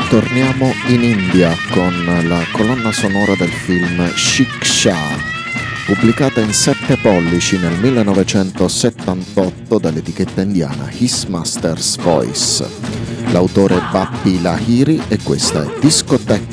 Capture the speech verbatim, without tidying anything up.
Torniamo in India con la colonna sonora del film Shiksha, pubblicata in sette pollici nel millenovecentosettantotto dall'etichetta indiana His Master's Voice. L'autore è Bappi Lahiri e questa è Discotheque